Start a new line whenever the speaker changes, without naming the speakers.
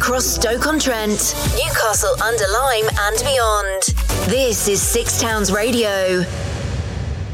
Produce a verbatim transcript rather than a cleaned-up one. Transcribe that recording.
across Stoke-on-Trent, Newcastle under Lyme and beyond. This is Six Towns Radio.